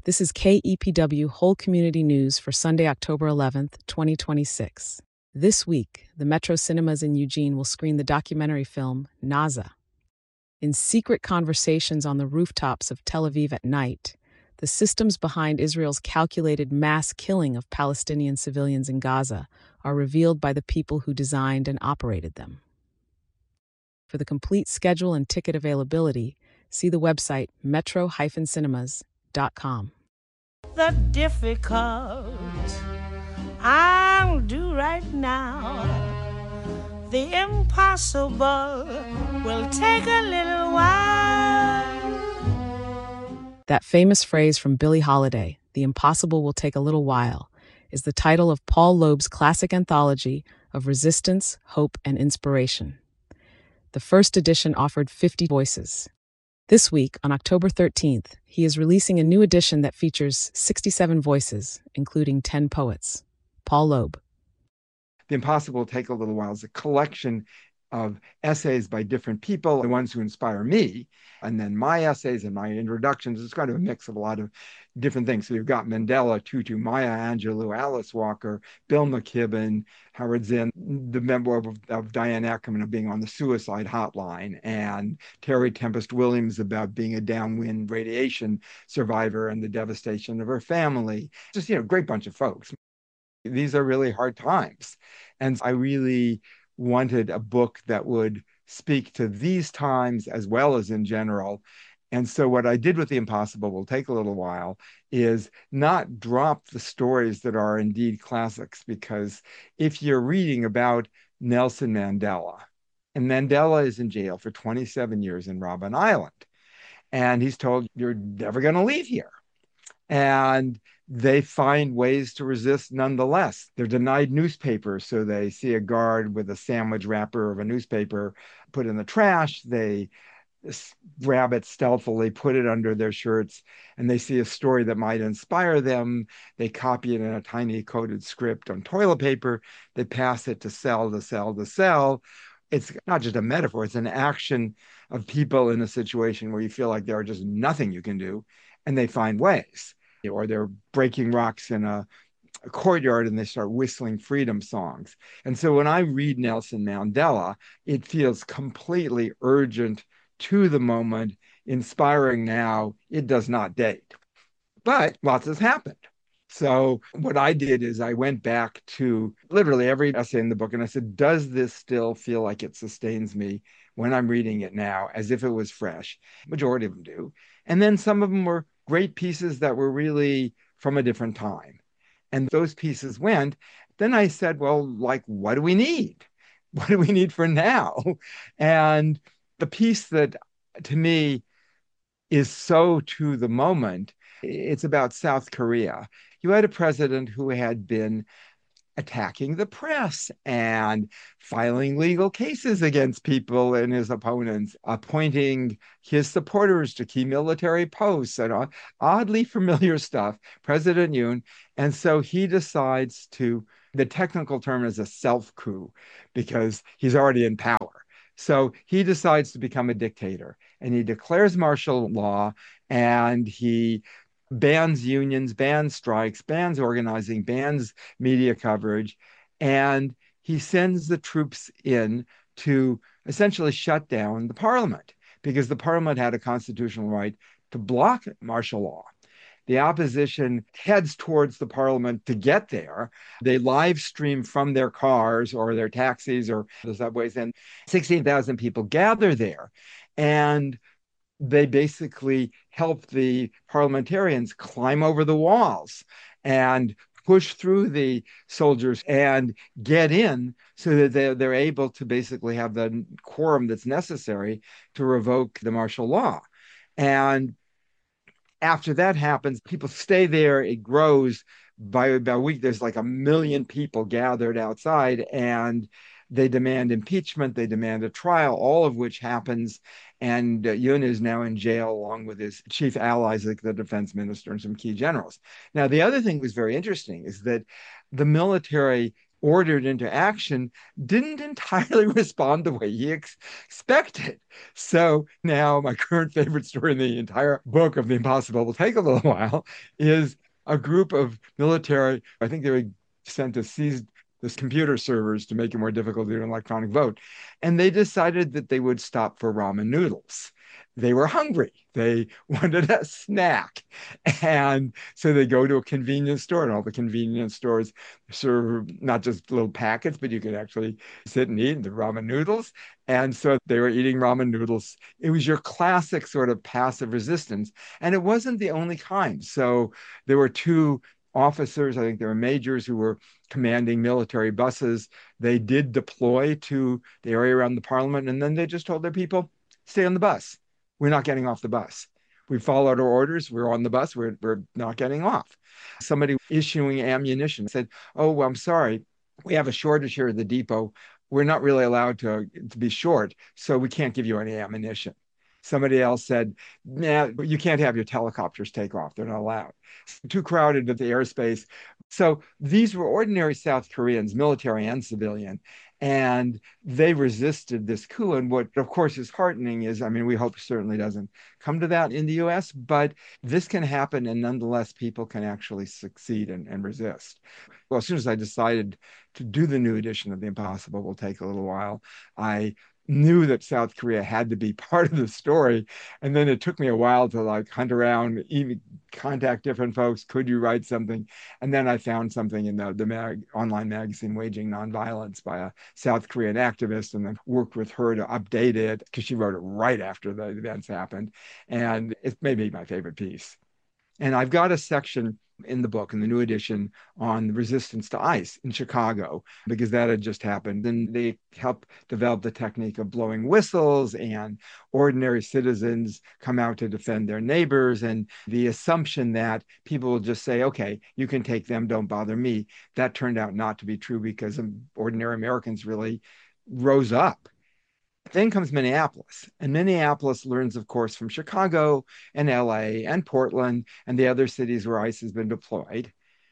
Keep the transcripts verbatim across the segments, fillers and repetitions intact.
This is K E P W Whole Community News for Sunday, October eleventh, twenty twenty-six. This week, the Metro Cinemas in Eugene will screen the documentary film Naza. In secret conversations on the rooftops of Tel Aviv at night, the systems behind Israel's calculated mass killing of Palestinian civilians in Gaza are revealed by the people who designed and operated them. For the complete schedule and ticket availability, see the website metro dash cinemas dot com. The difficult I'll do right now. The impossible will take a little while. That famous phrase from Billie Holiday, "The impossible will take a little while," is the title of Paul Loeb's classic anthology of resistance, hope, and inspiration. The first edition offered fifty voices. This week, on October thirteenth, he is releasing a new edition that features sixty-seven voices, including ten poets. Paul Loeb. The Impossible Will Take a Little While is a collection of essays by different people, the ones who inspire me, and then my essays and my introductions. It's kind of a mix of a lot of different things. So you've got Mandela, Tutu, Maya Angelou, Alice Walker, Bill McKibben, Howard Zinn, the member of, of Diane Ackerman being on the suicide hotline, and Terry Tempest Williams about being a downwind radiation survivor and the devastation of her family. Just, you know, great bunch of folks. These are really hard times. And I really wanted a book that would speak to these times as well as in general. And so what I did with The Impossible Will Take a Little While is not drop the stories that are indeed classics, because if you're reading about Nelson Mandela, and Mandela is in jail for twenty-seven years in Robben Island, and he's told, you're never going to leave here. And they find ways to resist nonetheless. They're denied newspapers, so they see a guard with a sandwich wrapper of a newspaper put in the trash. They grab it stealthily, put it under their shirts, and they see a story that might inspire them. They copy it in a tiny coded script on toilet paper. They pass it to cell to cell to cell. It's not just a metaphor, it's an action of people in a situation where you feel like there are just nothing you can do, and they find ways. Or they're breaking rocks in a, a courtyard and they start whistling freedom songs. And so when I read Nelson Mandela, it feels completely urgent, to the moment, inspiring now. It does not date. But lots has happened. So what I did is I went back to literally every essay in the book and I said, does this still feel like it sustains me when I'm reading it now, as if it was fresh? Majority of them do. And then some of them were great pieces that were really from a different time. And those pieces went. Then I said, well, like, what do we need? What do we need for now? And the piece that, to me, is so to the moment, it's about South Korea. You had a president who had been attacking the press and filing legal cases against people and his opponents, appointing his supporters to key military posts and oddly familiar stuff, President Yoon. And so he decides to, the technical term is a self-coup, because he's already in power. So he decides to become a dictator, and he declares martial law, and he bans unions, bans strikes, bans organizing, bans media coverage, and he sends the troops in to essentially shut down the parliament, because the parliament had a constitutional right to block martial law. The opposition heads towards the parliament to get there. They live stream from their cars or their taxis or the subways, and sixteen thousand people gather there. And they basically help the parliamentarians climb over the walls and push through the soldiers and get in, so that they're, they're able to basically have the quorum that's necessary to revoke the martial law. And after that happens, people stay there. It grows. By about a week, there's like a million people gathered outside, and they demand impeachment. They demand a trial, all of which happens. And uh, Yoon is now in jail along with his chief allies, like the defense minister and some key generals. Now, the other thing that was very interesting is that the military ordered into action didn't entirely respond the way he ex expected. So now my current favorite story in the entire book of The Impossible Will Take a Little While is a group of military, I think they were sent to seize this computer servers to make it more difficult to do an electronic vote. And they decided that they would stop for ramen noodles. They were hungry. They wanted a snack. And so they go to a convenience store, and all the convenience stores serve not just little packets, but you could actually sit and eat the ramen noodles. And so they were eating ramen noodles. It was your classic sort of passive resistance. And it wasn't the only kind. So there were two officers, I think there were majors who were commanding military buses. They did deploy to the area around the parliament, and then they just told their people, stay on the bus. We're not getting off the bus. We followed our orders. We're on the bus. We're, we're not getting off. Somebody issuing ammunition said, oh, well, I'm sorry. We have a shortage here at the depot. We're not really allowed to, to be short, so we can't give you any ammunition. Somebody else said, nah, you can't have your helicopters take off. They're not allowed. It's too crowded at the airspace. So these were ordinary South Koreans, military and civilian, and they resisted this coup. And what, of course, is heartening is, I mean, we hope certainly doesn't come to that in the U S, but this can happen, and nonetheless, people can actually succeed and, and resist. Well, as soon as I decided to do the new edition of The Impossible Will Take a Little While, I knew that South Korea had to be part of the story. And then it took me a while to like hunt around, even contact different folks. Could you write something? And then I found something in the, the mag, online magazine Waging Nonviolence by a South Korean activist, and then worked with her to update it because she wrote it right after the events happened. And it may be my favorite piece. And I've got a section in the book, in the new edition, on the resistance to ICE in Chicago, because that had just happened. And they helped develop the technique of blowing whistles, and ordinary citizens come out to defend their neighbors. And the assumption that people will just say, okay, you can take them, don't bother me, that turned out not to be true, because ordinary Americans really rose up. Then comes Minneapolis, and Minneapolis learns, of course, from Chicago and L A and Portland and the other cities where ICE has been deployed.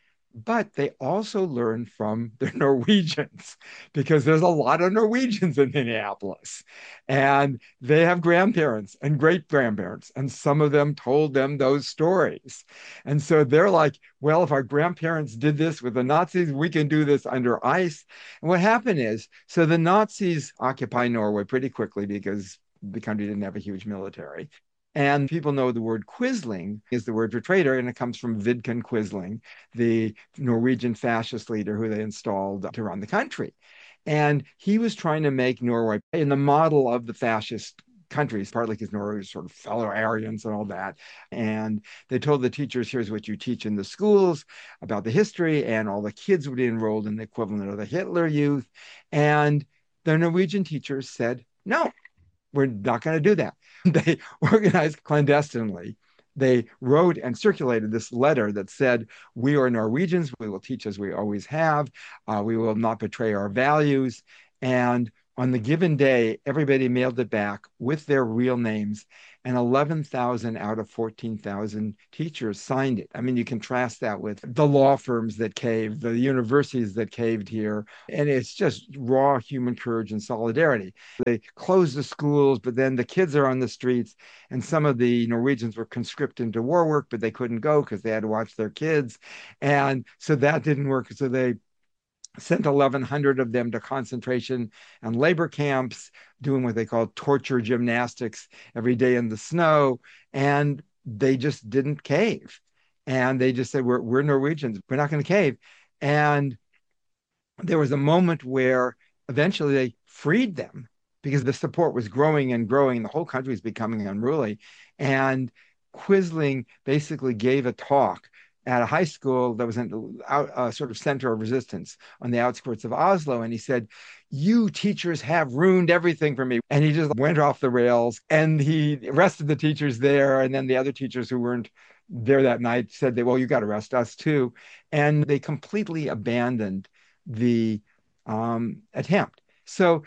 But they also learn from the Norwegians, because there's a lot of Norwegians in Minneapolis, and they have grandparents and great grandparents, and some of them told them those stories. And so they're like, well, if our grandparents did this with the Nazis, we can do this under ICE. And what happened is, so the Nazis occupy Norway pretty quickly because the country didn't have a huge military. And people know the word Quisling is the word for traitor, and it comes from Vidkun Quisling, the Norwegian fascist leader who they installed to run the country. And he was trying to make Norway in the model of the fascist countries, partly because Norway was sort of fellow Aryans and all that. And they told the teachers, here's what you teach in the schools about the history, and all the kids would be enrolled in the equivalent of the Hitler Youth. And the Norwegian teachers said, no, we're not going to do that. They organized clandestinely. They wrote and circulated this letter that said, we are Norwegians. We will teach as we always have. Uh, we will not betray our values. And on the given day, everybody mailed it back with their real names, and eleven thousand out of fourteen thousand teachers signed it. I mean, you contrast that with the law firms that caved, the universities that caved here, and it's just raw human courage and solidarity. They closed the schools, but then the kids are on the streets, and some of the Norwegians were conscripted into war work, but they couldn't go because they had to watch their kids. And so that didn't work. So they sent eleven hundred of them to concentration and labor camps, doing what they called torture gymnastics every day in the snow. And they just didn't cave. And they just said, we're, we're Norwegians. We're not going to cave. And there was a moment where eventually they freed them, because the support was growing and growing. The whole country was becoming unruly. And Quisling basically gave a talk at a high school that was a uh, sort of center of resistance on the outskirts of Oslo. And he said, you teachers have ruined everything for me. And he just went off the rails, and he arrested the teachers there. And then the other teachers who weren't there that night said, they, well, you got to arrest us too. And they completely abandoned the um, attempt. So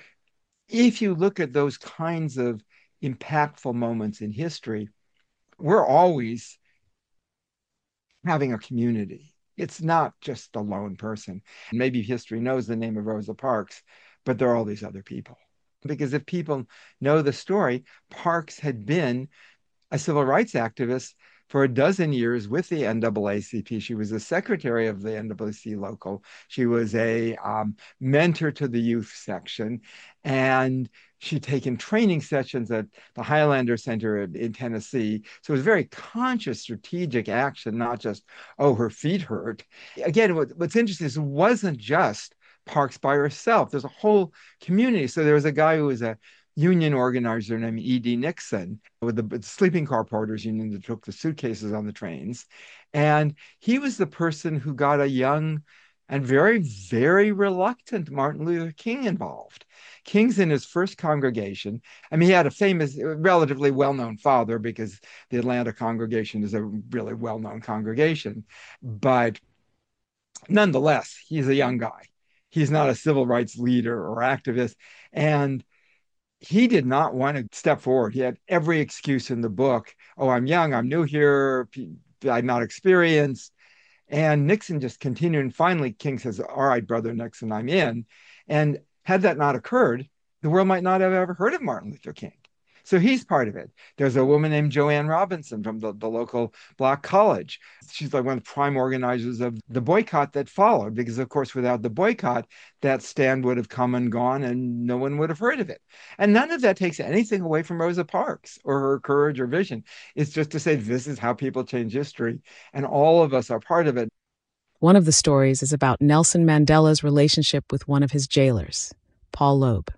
if you look at those kinds of impactful moments in history, we're always having a community. It's not just a lone person. Maybe history knows the name of Rosa Parks, but there are all these other people. Because if people know the story, Parks had been a civil rights activist for a dozen years with the N double A C P. She was the secretary of the N double A C P local. She was a um, mentor to the youth section. And she'd taken training sessions at the Highlander Center in, in Tennessee. So it was very conscious, strategic action, not just, oh, her feet hurt. Again, what, what's interesting is it wasn't just Parks by herself. There's a whole community. So there was a guy who was a union organizer named E D Nixon with the sleeping car porters union that took the suitcases on the trains. And he was the person who got a young and very, very reluctant Martin Luther King involved. King's in his first congregation. I mean, he had a famous, relatively well-known father because the Atlanta congregation is a really well-known congregation. But nonetheless, he's a young guy. He's not a civil rights leader or activist. And he did not want to step forward. He had every excuse in the book. Oh, I'm young, I'm new here, I'm not experienced. And Nixon just continued. And finally, King says, all right, brother Nixon, I'm in. And had that not occurred, the world might not have ever heard of Martin Luther King. So he's part of it. There's a woman named Joanne Robinson from the, the local black college. She's like one of the prime organizers of the boycott that followed, because of course, without the boycott, that stand would have come and gone and no one would have heard of it. And none of that takes anything away from Rosa Parks or her courage or vision. It's just to say, this is how people change history. And all of us are part of it. One of the stories is about Nelson Mandela's relationship with one of his jailers, Paul Loeb.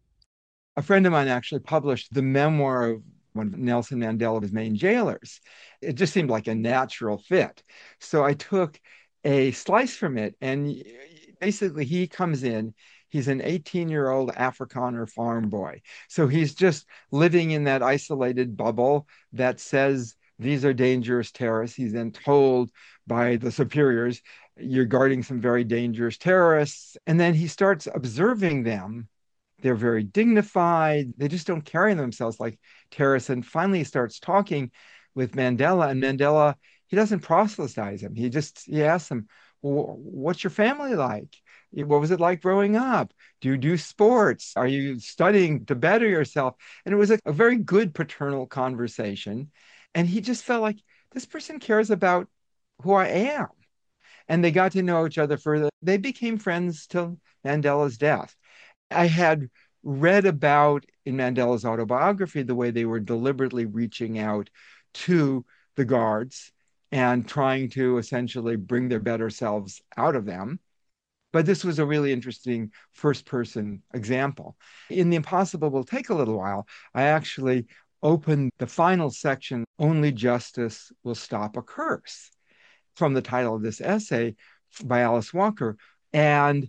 A friend of mine actually published the memoir of one of Nelson Mandela's main jailers. It just seemed like a natural fit. So I took a slice from it, and basically he comes in, he's an eighteen-year-old Afrikaner farm boy. So he's just living in that isolated bubble that says these are dangerous terrorists. He's then told by the superiors, you're guarding some very dangerous terrorists. And then he starts observing them. They're very dignified. They just don't carry themselves like terrorists. And finally, he starts talking with Mandela, and Mandela, he doesn't proselytize him. He just, he asks him, well, what's your family like? What was it like growing up? Do you do sports? Are you studying to better yourself? And it was a, a very good paternal conversation. And he just felt like this person cares about who I am. And they got to know each other further. They became friends till Mandela's death. I had read about in Mandela's autobiography the way they were deliberately reaching out to the guards and trying to essentially bring their better selves out of them. But this was a really interesting first person example. In The Impossible Will Take a Little While, I actually opened the final section, Only Justice Will Stop a Curse, from the title of this essay by Alice Walker. And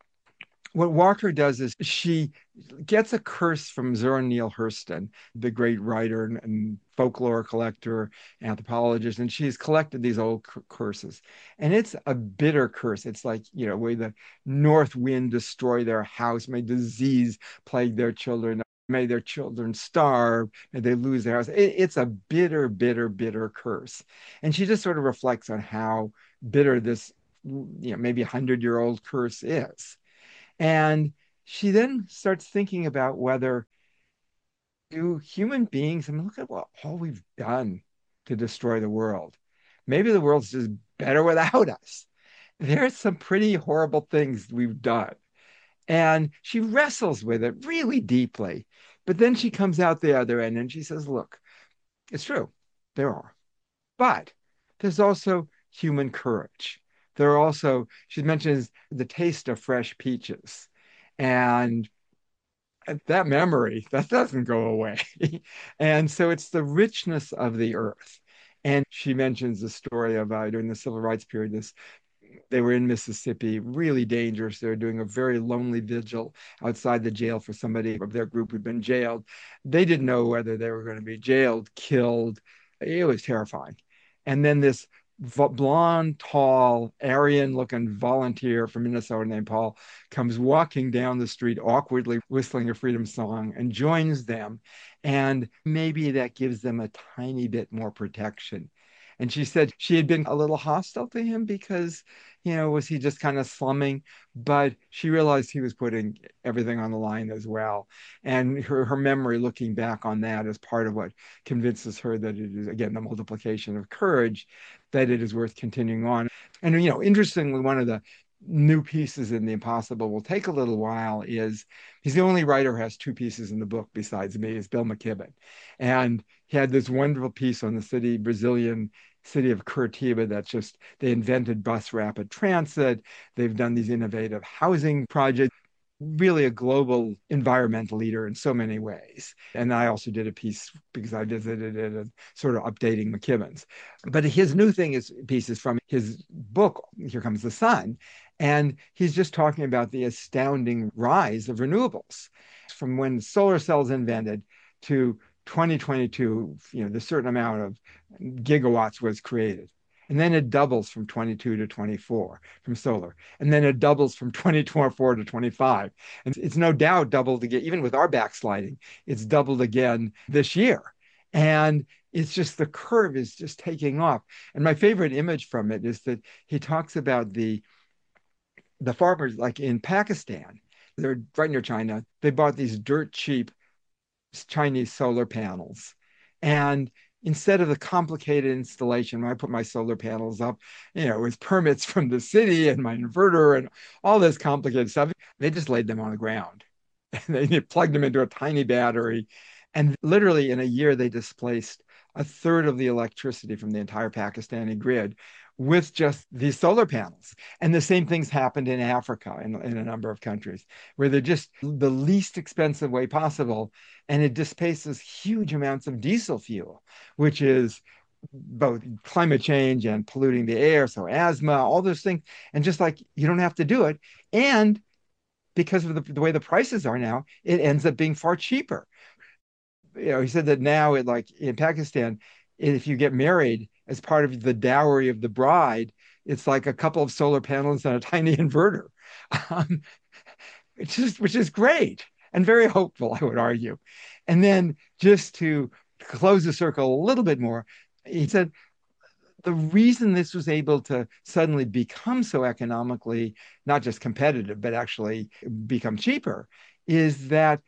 what Walker does is she gets a curse from Zora Neale Hurston, the great writer and, and folklore collector, anthropologist, and she's collected these old curses. And it's a bitter curse. It's like, you know, may the north wind destroy their house, may disease plague their children, may their children starve, may they lose their house. It, it's a bitter, bitter, bitter curse. And she just sort of reflects on how bitter this, you know, maybe a hundred-year-old curse is. And she then starts thinking about whether do human beings, I mean, look at what all we've done to destroy the world. Maybe the world's just better without us. There's some pretty horrible things we've done. And she wrestles with it really deeply. But then she comes out the other end and she says, look, it's true, there are. But there's also human courage. There are also, she mentions the taste of fresh peaches. And that memory, that doesn't go away. And so it's the richness of the earth. And she mentions the story of uh, during the civil rights period, this they were in Mississippi, really dangerous. They were doing a very lonely vigil outside the jail for somebody of their group who'd been jailed. They didn't know whether they were going to be jailed, killed. It was terrifying. And then this blonde, tall, Aryan-looking volunteer from Minnesota named Paul comes walking down the street, awkwardly whistling a freedom song, and joins them. And maybe that gives them a tiny bit more protection. And she said she had been a little hostile to him because, you know, was he just kind of slumming? But she realized he was putting everything on the line as well. And her, her memory looking back on that is part of what convinces her that it is, again, the multiplication of courage, that it is worth continuing on. And, you know, interestingly, one of the new pieces in The Impossible will take a little while is he's the only writer who has two pieces in the book besides me, is Bill McKibben. And he had this wonderful piece on the city, Brazilian city of Curitiba, that's just, they invented bus rapid transit. They've done these innovative housing projects, really a global environmental leader in so many ways. And I also did a piece because I visited it and sort of updating McKibben's. But his new thing is pieces from his book, Here Comes the Sun. And he's just talking about the astounding rise of renewables from when solar cells invented to twenty twenty-two, you know, the certain amount of gigawatts was created. And then it doubles from twenty-two to twenty-four from solar. And then it doubles from twenty twenty-four to twenty-five. And it's no doubt doubled again, even with our backsliding, it's doubled again this year. And it's just the curve is just taking off. And my favorite image from it is that he talks about the, the farmers, like in Pakistan, they're right near China, they bought these dirt cheap Chinese solar panels. And instead of the complicated installation, when I put my solar panels up, you know, with permits from the city and my inverter and all this complicated stuff, they just laid them on the ground. And they plugged them into a tiny battery. And literally in a year, they displaced a third of the electricity from the entire Pakistani grid with just these solar panels. And the same things happened in Africa in, in a number of countries where they're just the least expensive way possible. And it displaces huge amounts of diesel fuel, which is both climate change and polluting the air. So asthma, all those things. And just like you don't have to do it. And because of the, the way the prices are now, it ends up being far cheaper. You know, he said that now, it, like in Pakistan, if you get married, as part of the dowry of the bride, it's like a couple of solar panels and a tiny inverter, um, which is which is great and very hopeful, I would argue. And then just to close the circle a little bit more, he said the reason this was able to suddenly become so economically, not just competitive, but actually become cheaper, is that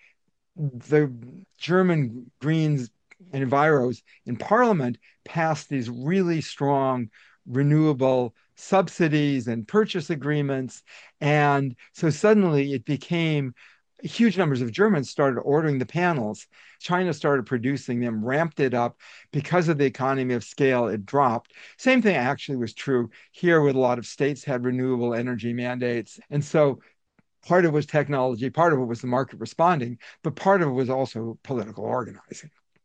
the German Greens and Enviros in Parliament passed these really strong renewable subsidies and purchase agreements. And so suddenly it became huge numbers of Germans started ordering the panels. China started producing them, ramped it up. Because of the economy of scale, it dropped. Same thing actually was true here, with a lot of states had renewable energy mandates. And so part of it was technology, part of it was the market responding, but part of it was also political organizing.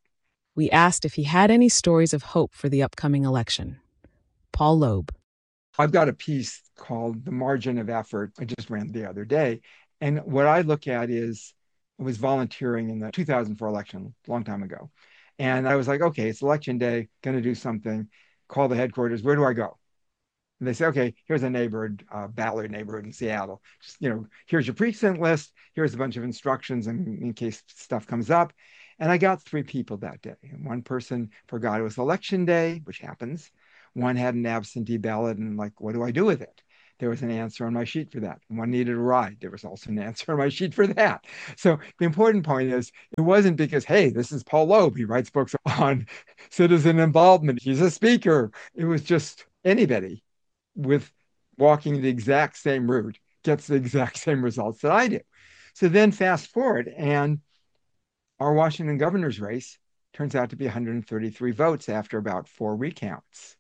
We asked if he had any stories of hope for the upcoming election. Paul Loeb. I've got a piece called The Margin of Effort. I just ran the other day. And what I look at is, I was volunteering in the two thousand four election, a long time ago. And I was like, okay, it's election day, going to do something, call the headquarters. Where do I go? And they say, okay, here's a neighborhood, uh, Ballard neighborhood in Seattle. Just, you know, here's your precinct list. Here's a bunch of instructions in, in case stuff comes up. And I got three people that day. One person forgot it was election day, which happens. One had an absentee ballot and like, what do I do with it? There was an answer on my sheet for that. One needed a ride. There was also an answer on my sheet for that. So the important point is, it wasn't because, hey, this is Paul Loeb. He writes books on citizen involvement. He's a speaker. It was just anybody with walking the exact same route gets the exact same results that I do. So then fast forward, and our Washington governor's race turns out to be one hundred thirty-three votes after about four recounts.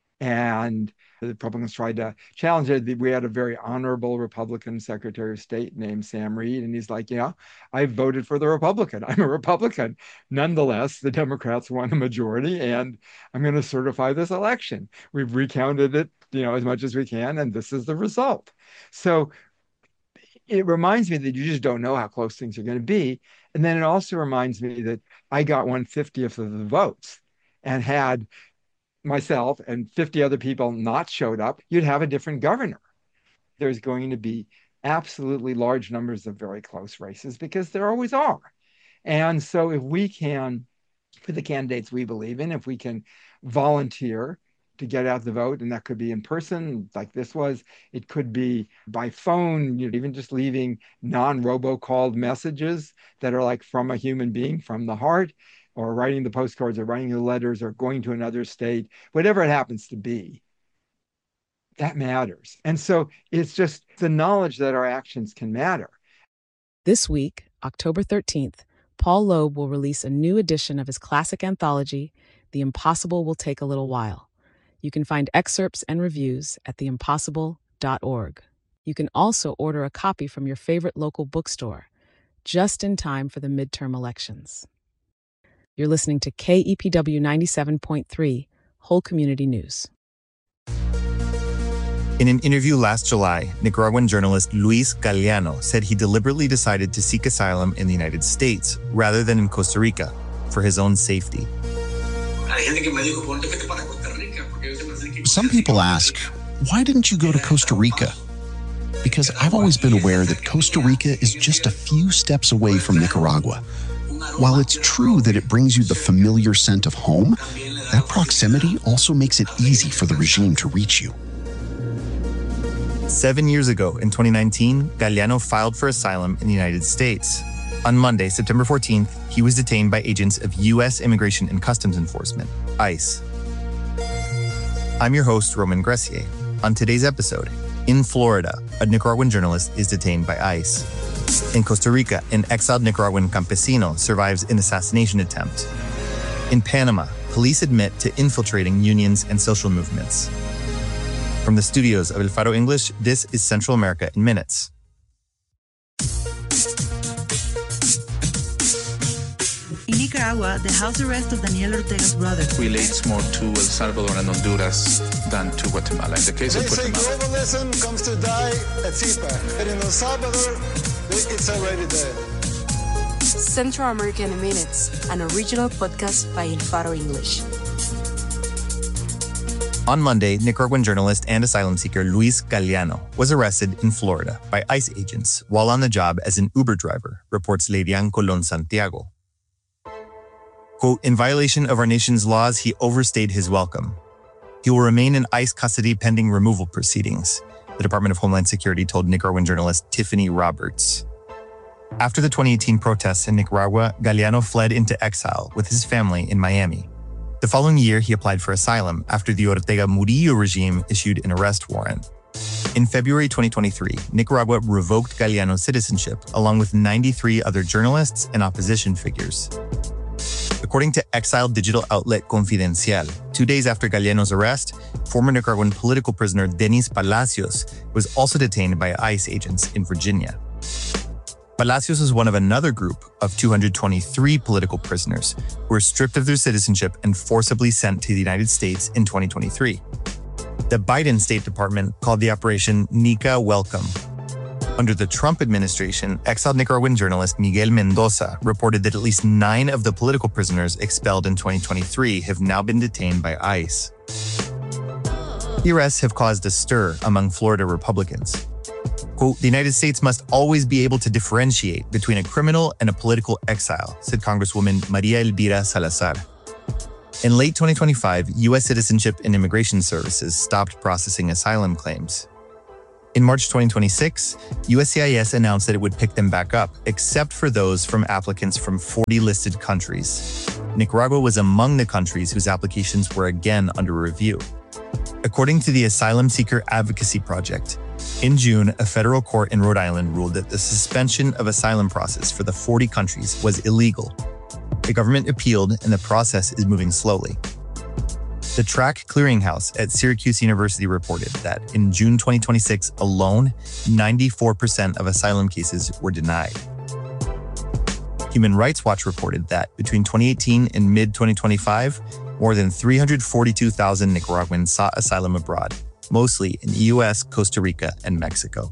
And the Republicans tried to challenge it. We had a very honorable Republican Secretary of State named Sam Reed, and he's like, yeah, I voted for the Republican. I'm a Republican. Nonetheless, the Democrats won a majority, and I'm going to certify this election. We've recounted it, you know, as much as we can, and this is the result. So it reminds me that you just don't know how close things are going to be. And then it also reminds me that I got one fiftieth of the votes, and had myself and fifty other people not showed up, you'd have a different governor. There's going to be absolutely large numbers of very close races, because there always are. And so if we can, for the candidates we believe in, if we can volunteer to get out the vote, and that could be in person, like this was. It could be by phone, you know, even just leaving non-robocalled messages that are like from a human being, from the heart, or writing the postcards or writing the letters or going to another state, whatever it happens to be. That matters. And so it's just the knowledge that our actions can matter. This week, October thirteenth, Paul Loeb will release a new edition of his classic anthology, The Impossible Will Take a Little While. You can find excerpts and reviews at the impossible dot org. You can also order a copy from your favorite local bookstore, just in time for the midterm elections. You're listening to K E P W ninety-seven point three, Whole Community News. In an interview last July, Nicaraguan journalist Luis Galeano said he deliberately decided to seek asylum in the United States rather than in Costa Rica for his own safety. Some people ask, why didn't you go to Costa Rica? Because I've always been aware that Costa Rica is just a few steps away from Nicaragua. While it's true that it brings you the familiar scent of home, that proximity also makes it easy for the regime to reach you. Seven years ago, in twenty nineteen, Galeano filed for asylum in the United States. On Monday, September fourteenth, he was detained by agents of U S Immigration and Customs Enforcement, ICE. I'm your host, Roman Gressier. On today's episode, in Florida, a Nicaraguan journalist is detained by ICE. In Costa Rica, an exiled Nicaraguan campesino survives an assassination attempt. In Panama, police admit to infiltrating unions and social movements. From the studios of El Faro English, this is Central America in Minutes. In Nicaragua, the house arrest of Daniel Ortega's brother relates more to El Salvador and Honduras than to Guatemala. In the case they of Guatemala, say globalism comes to die at C P A C, but in El Salvador, it's already dead. Central America in Minutes, an original podcast by El Faro English. On Monday, Nicaraguan journalist and asylum seeker Luis Galeano was arrested in Florida by ICE agents while on the job as an Uber driver, reports Leirian Colon Santiago. Quote, in violation of our nation's laws, he overstayed his welcome. He will remain in ICE custody pending removal proceedings, the Department of Homeland Security told Nicaraguan journalist Tiffany Roberts. After the twenty eighteen protests in Nicaragua, Galeano fled into exile with his family in Miami. The following year, he applied for asylum after the Ortega Murillo regime issued an arrest warrant. In February twenty twenty-three, Nicaragua revoked Galeano's citizenship, along with ninety-three other journalists and opposition figures. According to exiled digital outlet Confidencial, two days after Galeano's arrest, former Nicaraguan political prisoner Denis Palacios was also detained by ICE agents in Virginia. Palacios is one of another group of two hundred twenty-three political prisoners who were stripped of their citizenship and forcibly sent to the United States in twenty twenty-three. The Biden State Department called the operation Nica Welcome. Under the Trump administration, exiled Nicaraguan journalist Miguel Mendoza reported that at least nine of the political prisoners expelled in twenty twenty-three have now been detained by ICE. The arrests have caused a stir among Florida Republicans. Quote, the United States must always be able to differentiate between a criminal and a political exile, said Congresswoman Maria Elvira Salazar. In late twenty twenty-five, U S Citizenship and Immigration Services stopped processing asylum claims. In March twenty twenty-six, U S C I S announced that it would pick them back up, except for those from applicants from forty listed countries. Nicaragua was among the countries whose applications were again under review. According to the Asylum Seeker Advocacy Project, in June, a federal court in Rhode Island ruled that the suspension of asylum process for the forty countries was illegal. The government appealed, and the process is moving slowly. The Track Clearinghouse at Syracuse University reported that in June twenty twenty-six alone, ninety-four percent of asylum cases were denied. Human Rights Watch reported that between twenty eighteen and mid twenty twenty-five, more than three hundred forty-two thousand Nicaraguans sought asylum abroad, mostly in the U S, Costa Rica, and Mexico.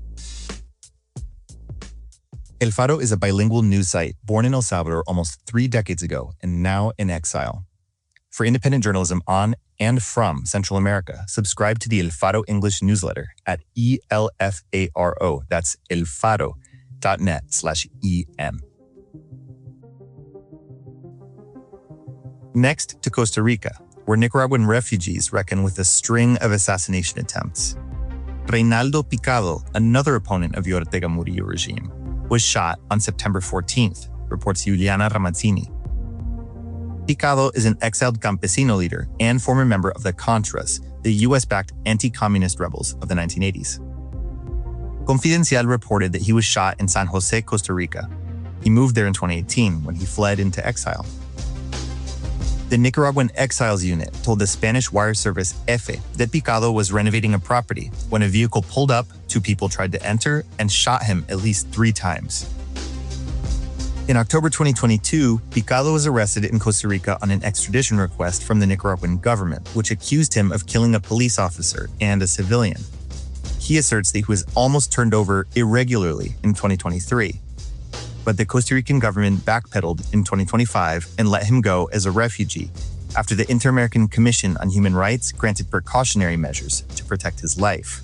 El Faro is a bilingual news site born in El Salvador almost three decades ago and now in exile. For independent journalism on and from Central America, subscribe to the El Faro English newsletter at E L F A R O. That's elfaro.net slash E-M. Next to Costa Rica, where Nicaraguan refugees reckon with a string of assassination attempts. Reynaldo Picado, another opponent of the Ortega Murillo regime, was shot on September fourteenth, reports Juliana Ramazzini. Picado is an exiled campesino leader and former member of the Contras, the U S-backed anti-communist rebels of the nineteen eighties. Confidencial reported that he was shot in San Jose, Costa Rica. He moved there in twenty eighteen when he fled into exile. The Nicaraguan Exiles Unit told the Spanish wire service EFE that Picado was renovating a property when a vehicle pulled up, two people tried to enter, and shot him at least three times. In October twenty twenty-two, Picado was arrested in Costa Rica on an extradition request from the Nicaraguan government, which accused him of killing a police officer and a civilian. He asserts that he was almost turned over irregularly in twenty twenty-three. But the Costa Rican government backpedaled in twenty twenty-five and let him go as a refugee after the Inter-American Commission on Human Rights granted precautionary measures to protect his life.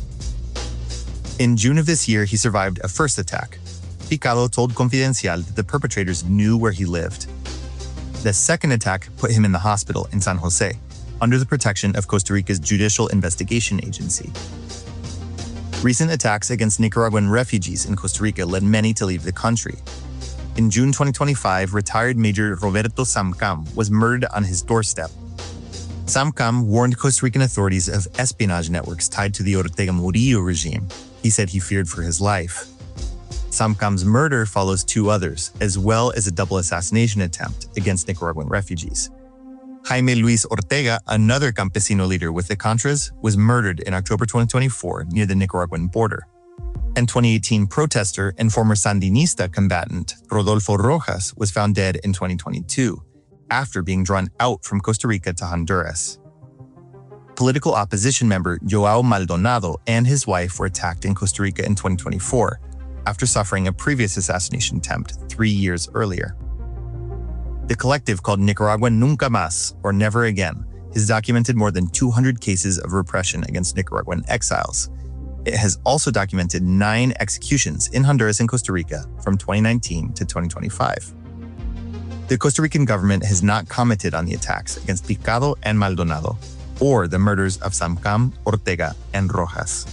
In June of this year, he survived a first attack. Picado told Confidencial that the perpetrators knew where he lived. The second attack put him in the hospital in San Jose, under the protection of Costa Rica's Judicial Investigation Agency. Recent attacks against Nicaraguan refugees in Costa Rica led many to leave the country. In June twenty twenty-five, retired Major Roberto Samcam was murdered on his doorstep. Samcam warned Costa Rican authorities of espionage networks tied to the Ortega Murillo regime. He said he feared for his life. Samcam's murder follows two others, as well as a double assassination attempt against Nicaraguan refugees. Jaime Luis Ortega, another campesino leader with the Contras, was murdered in October twenty twenty-four near the Nicaraguan border. And twenty eighteen protester and former Sandinista combatant Rodolfo Rojas was found dead in twenty twenty-two, after being drawn out from Costa Rica to Honduras. Political opposition member Joao Maldonado and his wife were attacked in Costa Rica in twenty twenty-four, after suffering a previous assassination attempt three years earlier. The collective, called Nicaragua Nunca Más, or Never Again, has documented more than two hundred cases of repression against Nicaraguan exiles. It has also documented nine executions in Honduras and Costa Rica from twenty nineteen to twenty twenty-five. The Costa Rican government has not commented on the attacks against Picado and Maldonado, or the murders of Samcam, Ortega, and Rojas.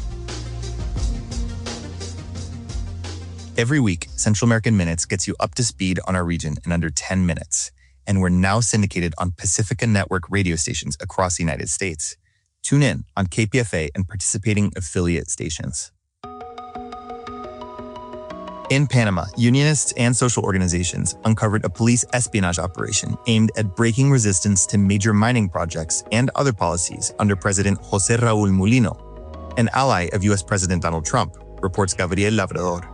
Every week, Central American Minutes gets you up to speed on our region in under ten minutes, and we're now syndicated on Pacifica Network radio stations across the United States. Tune in on K P F A and participating affiliate stations. In Panama, unionists and social organizations uncovered a police espionage operation aimed at breaking resistance to major mining projects and other policies under President José Raúl Mulino, an ally of U S President Donald Trump, reports Gabriel Labrador.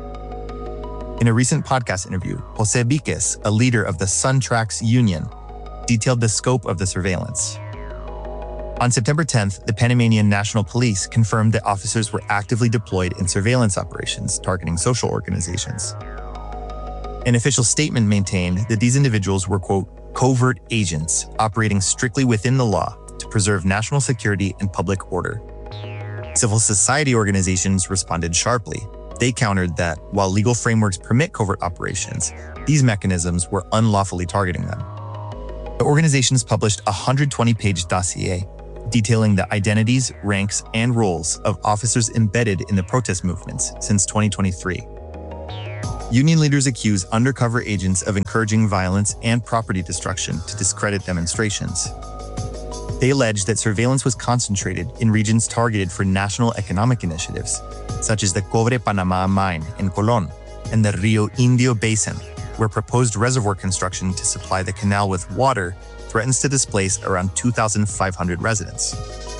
In a recent podcast interview, José Víquez, a leader of the Suntrax Union, detailed the scope of the surveillance. On September tenth, the Panamanian National Police confirmed that officers were actively deployed in surveillance operations targeting social organizations. An official statement maintained that these individuals were, quote, covert agents operating strictly within the law to preserve national security and public order. Civil society organizations responded sharply. They countered that, while legal frameworks permit covert operations, these mechanisms were unlawfully targeting them. The organizations published a one hundred twenty page dossier detailing the identities, ranks, and roles of officers embedded in the protest movements since twenty twenty-three. Union leaders accuse undercover agents of encouraging violence and property destruction to discredit demonstrations. They allege that surveillance was concentrated in regions targeted for national economic initiatives, such as the Cobre Panamá mine in Colón and the Rio Indio Basin, where proposed reservoir construction to supply the canal with water threatens to displace around two thousand five hundred residents.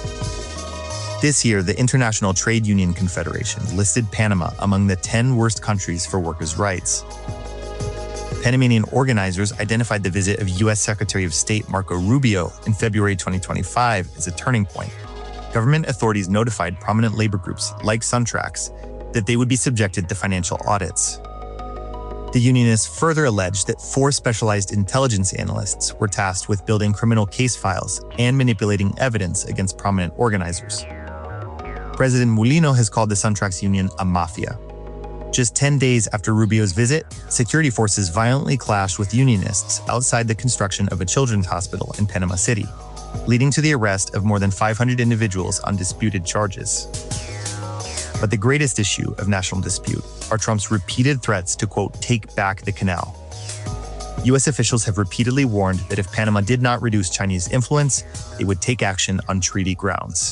This year, the International Trade Union Confederation listed Panama among the ten worst countries for workers' rights. Panamanian organizers identified the visit of U S Secretary of State Marco Rubio in February twenty twenty-five as a turning point. Government authorities notified prominent labor groups like Suntrax that they would be subjected to financial audits. The unionists further alleged that four specialized intelligence analysts were tasked with building criminal case files and manipulating evidence against prominent organizers. President Mulino has called the Suntrax union a mafia. Just ten days after Rubio's visit, security forces violently clashed with unionists outside the construction of a children's hospital in Panama City, leading to the arrest of more than five hundred individuals on disputed charges. But the greatest issue of national dispute are Trump's repeated threats to, quote, take back the canal. U S officials have repeatedly warned that if Panama did not reduce Chinese influence, they would take action on treaty grounds.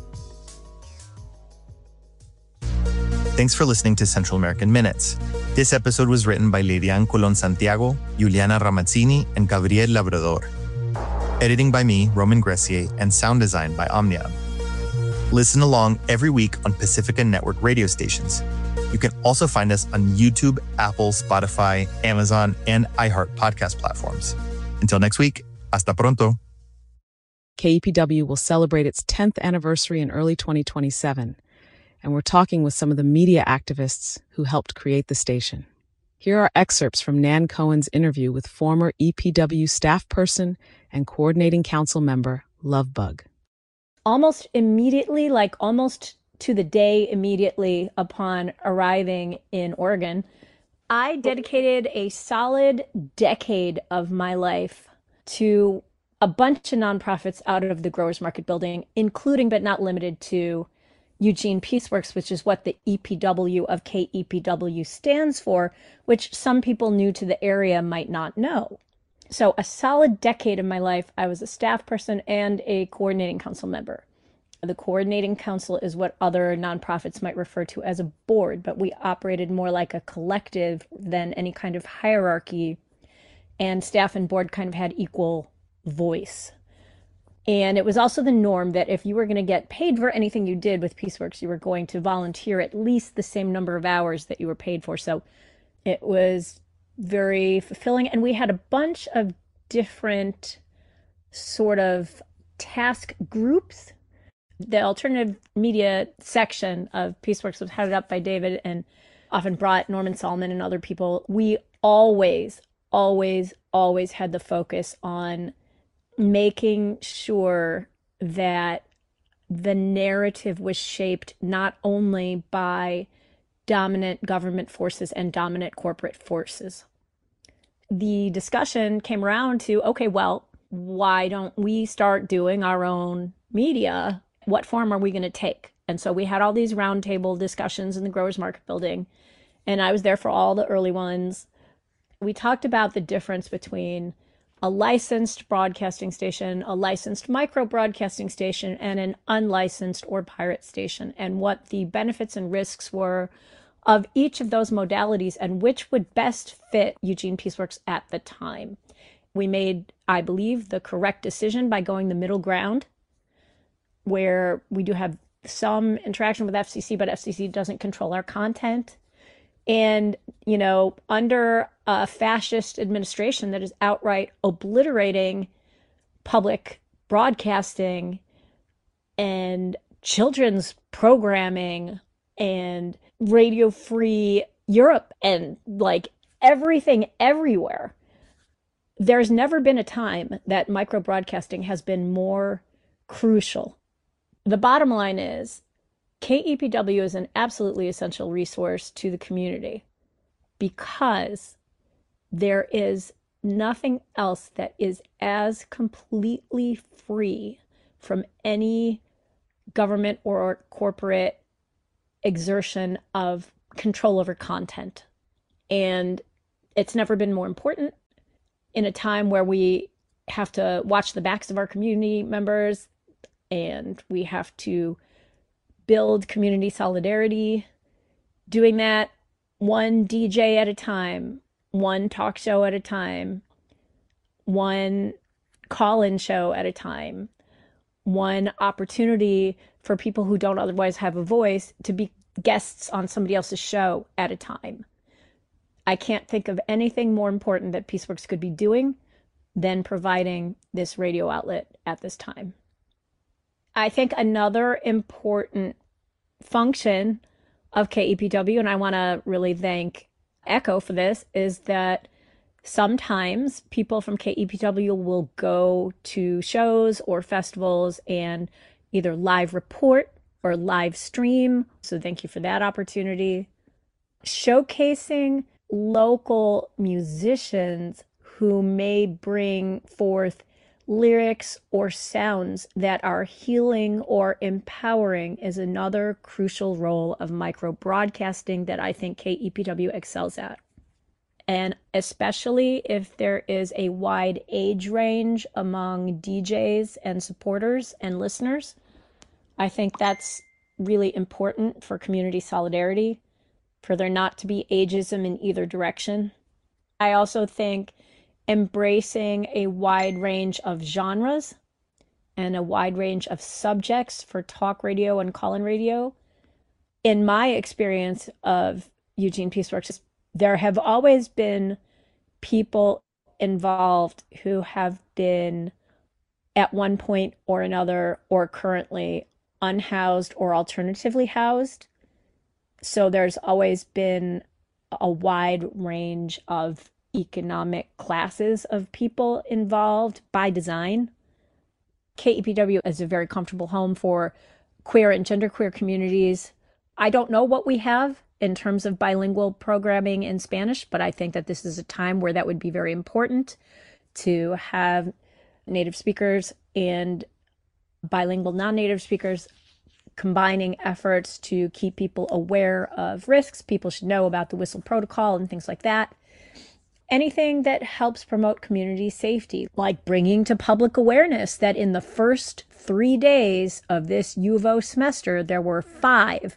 Thanks for listening to Central American Minutes. This episode was written by Ledian Colon Santiago, Juliana Ramazzini, and Gabriel Labrador. Editing by me, Roman Gressier, and sound design by Omnium. Listen along every week on Pacifica Network radio stations. You can also find us on YouTube, Apple, Spotify, Amazon, and iHeart podcast platforms. Until next week, hasta pronto. K E P W will celebrate its tenth anniversary in early twenty twenty-seven, and we're talking with some of the media activists who helped create the station. Here are excerpts from Nan Cohen's interview with former E P W staff person and coordinating council member Lovebug. Almost immediately, like almost to the day immediately upon arriving in Oregon, I dedicated a solid decade of my life to a bunch of nonprofits out of the Growers Market building, including but not limited to Eugene Peaceworks, which is what the E P W of K E P W stands for, which some people new to the area might not know. So a solid decade of my life, I was a staff person and a coordinating council member. The coordinating council is what other nonprofits might refer to as a board, but we operated more like a collective than any kind of hierarchy, and staff and board kind of had equal voice. And it was also the norm that if you were going to get paid for anything you did with Peaceworks, you were going to volunteer at least the same number of hours that you were paid for. So it was very fulfilling. And we had a bunch of different sort of task groups. The alternative media section of Peaceworks was headed up by David and often brought Norman Solomon and other people. We always, always, always had the focus on making sure that the narrative was shaped not only by dominant government forces and dominant corporate forces. The discussion came around to, okay, well, why don't we start doing our own media? What form are we going to take? And so we had all these roundtable discussions in the Growers Market building, and I was there for all the early ones. We talked about the difference between a licensed broadcasting station, a licensed micro broadcasting station, and an unlicensed or pirate station, and what the benefits and risks were of each of those modalities and which would best fit Eugene Peaceworks at the time. We made, I believe, the correct decision by going the middle ground, where we do have some interaction with F C C, but F C C doesn't control our content. And, you know, under a fascist administration that is outright obliterating public broadcasting and children's programming and radio-free Europe and like everything everywhere, there's never been a time that micro-broadcasting has been more crucial. The bottom line is K E P W is an absolutely essential resource to the community because there is nothing else that is as completely free from any government or corporate exertion of control over content. And it's never been more important in a time where we have to watch the backs of our community members and we have to build community solidarity, doing that one D J at a time, one talk show at a time, one call-in show at a time, one opportunity for people who don't otherwise have a voice to be guests on somebody else's show at a time. I can't think of anything more important that Peaceworks could be doing than providing this radio outlet at this time. I think another important function of K E P W, and I want to really thank Echo for this, is that sometimes people from K E P W will go to shows or festivals and either live report or live stream. So thank you for that opportunity. Showcasing local musicians who may bring forth lyrics or sounds that are healing or empowering is another crucial role of micro broadcasting that I think K E P W excels at. And especially if there is a wide age range among D Js and supporters and listeners, I think that's really important for community solidarity, for there not to be ageism in either direction. I also think embracing a wide range of genres and a wide range of subjects for talk radio and call-in radio. In my experience of Eugene Peaceworks, there have always been people involved who have been at one point or another or currently unhoused or alternatively housed. So there's always been a wide range of economic classes of people involved by design. K E P W is a very comfortable home for queer and genderqueer communities. I don't know what we have in terms of bilingual programming in Spanish, but I think that this is a time where that would be very important to have native speakers and bilingual non-native speakers combining efforts to keep people aware of risks. People should know about the Whistle Protocol and things like that. Anything that helps promote community safety, like bringing to public awareness that in the first three days of this U of O semester, there were five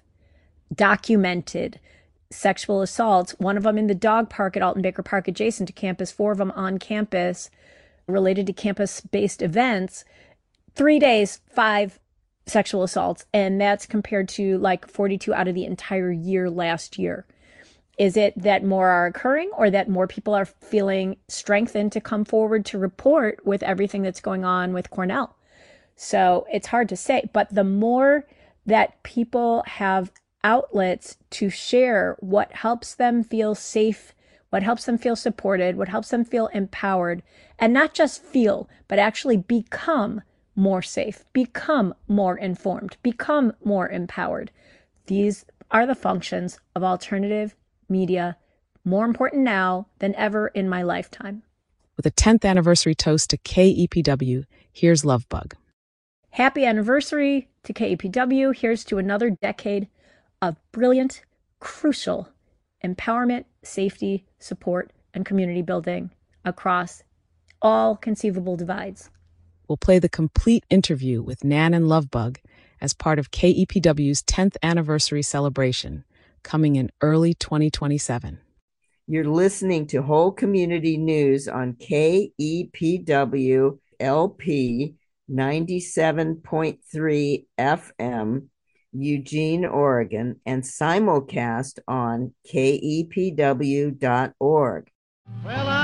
documented sexual assaults, one of them in the dog park at Alton Baker Park adjacent to campus, four of them on campus related to campus-based events. Three days, five sexual assaults, and that's compared to like forty-two out of the entire year last year. Is it that more are occurring, or that more people are feeling strengthened to come forward to report with everything that's going on with Cornell? So it's hard to say, but the more that people have outlets to share what helps them feel safe, what helps them feel supported, what helps them feel empowered, and not just feel, but actually become more safe, become more informed, become more empowered. These are the functions of alternative media, more important now than ever in my lifetime. With a tenth anniversary toast to K E P W, here's Lovebug. Happy anniversary to K E P W. Here's to another decade of brilliant, crucial empowerment, safety, support, and community building across all conceivable divides. We'll play the complete interview with Nan and Lovebug as part of K E P W's tenth anniversary celebration, coming in early twenty twenty-seven. You're listening to Whole Community News on K E P W L P ninety-seven point three F M, Eugene, Oregon, and simulcast on K E P W dot org. Well,